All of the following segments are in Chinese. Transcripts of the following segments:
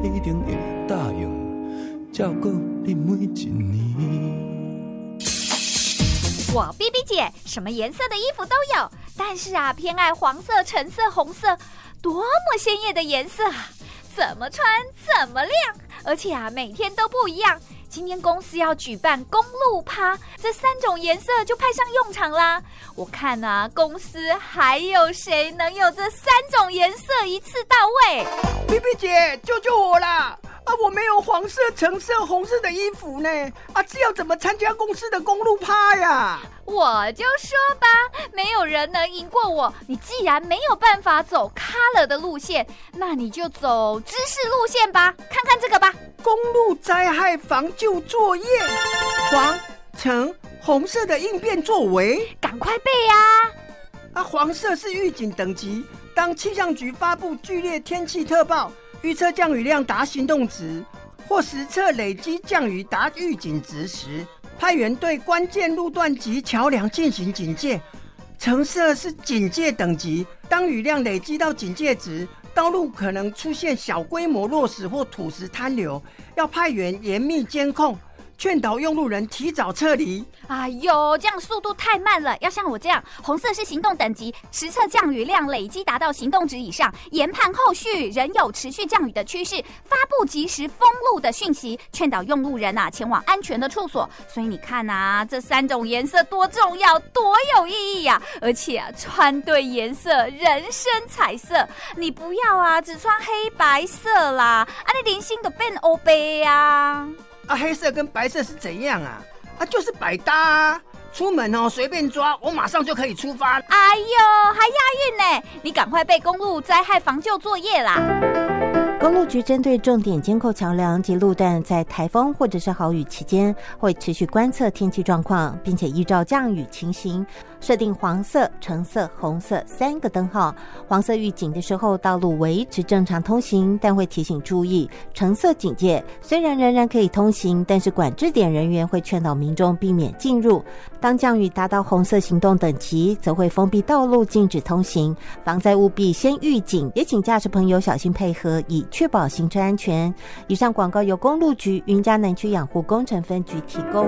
一定会答应照顾你每一年。 我 BB 姐什么颜色的衣服都有，但是啊，偏爱黄色、橙色、红色，多么鲜艳的颜色啊！怎么穿怎么亮，而且啊，每天都不一样。今天公司要举办公路趴，这3种颜色就派上用场啦。我看啊，公司还有谁能有这3种颜色一次到位？ BB 姐，救救我啦！我没有黄色、橙色、红色的衣服呢。这要怎么参加公司的公路趴呀？ 我就说吧，没有人能赢过我。你既然没有办法走 color 的路线，那你就走知识路线吧。看看这个吧， 公路灾害防救作业，黄、橙、红色的应变作为， 赶快背啊！ 黄色是预警等级，当气象局发布剧烈天气特报，预测降雨量达行动值，或实测累积降雨达预警值时，派员对关键路段及桥梁进行警戒。橙色是警戒等级，当雨量累积到警戒值，道路可能出现小规模落石或土石坍流，要派员严密监控，劝导用路人提早撤离。 哎呦，这样速度太慢了，要像我这样，红色是行动等级，实测降雨量累积达到行动值以上，研判后续仍有持续降雨的趋势，发布及时封路的讯息，劝导用路人前往安全的处所。所以你看啊，这3种颜色多重要，多有意义呀！而且穿对颜色，人生彩色。你不要只穿黑白色啦，你零星都变欧白啊！ 黑色跟白色是怎样就是百搭啊！出门随便抓，我马上就可以出发。 哎呦，还押韵呢！你赶快背公路灾害防救作业啦！ 公路局针对重点监控桥梁及路段，在台风或者是豪雨期间，会持续观测天气状况，并且依照降雨情形，设定黄色、橙色、红色3个灯号。黄色预警的时候，道路维持正常通行，但会提醒注意橙色警戒。虽然仍然可以通行，但是管制点人员会劝导民众避免进入。当降雨达到红色行动等级，则会封闭道路，禁止通行。防灾务必先预警，也请驾驶朋友小心配合，以确保行车安全。以上广告由公路局云嘉南区养护工程分局提供。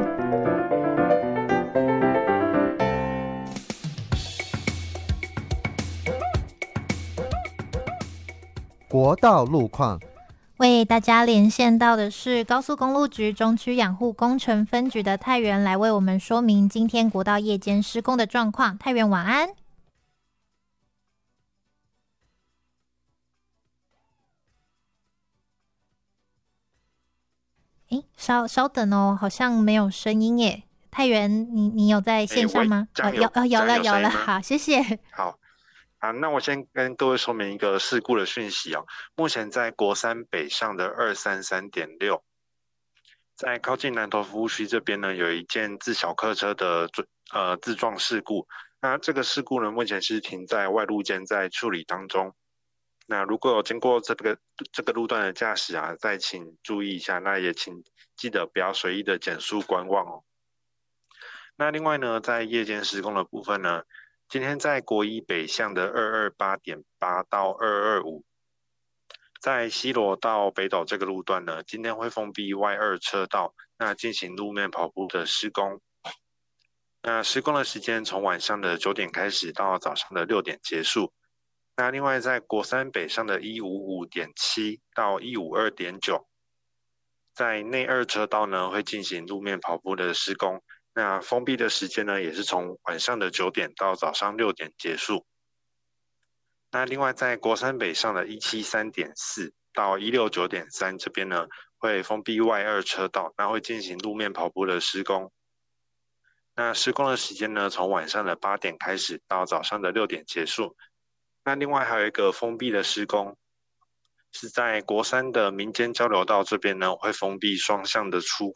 国道路况， 为大家连线到的是高速公路局中区养护工程分局的泰源，来为我们说明今天国道夜间施工的状况。泰源晚安。稍等哦，好像没有声音耶。泰源，你有在线上吗？有了，好，谢谢。 好。那我先跟各位说明一个事故的讯息目前在国三北上的 233.6， 在靠近南投服务区这边呢，有一件自小客车的自撞事故。那这个事故呢，目前是停在外路间在处理当中。那如果有经过这个路段的驾驶再请注意一下，那也请记得不要随意的减速观望哦。那另外呢，在夜间施工的部分呢，今天在国一北向的 228.8 到225，在西螺到北斗这个路段呢，今天会封闭外2车道，那进行路面跑步的施工。那施工的时间从晚上的9点开始到早上的6点结束。那另外在国三北上的 155.7 到 152.9， 在内2车道呢会进行路面跑步的施工。那封闭的时间呢，也是从晚上的9点到早上6点结束。那另外在国三北上的 173.4 到 169.3 这边呢，会封闭外2车道，那会进行路面跑步的施工。那施工的时间呢，从晚上的8点开始到早上的6点结束。那另外还有一个封闭的施工，是在国三的民间交流道这边呢，会封闭双向的出口。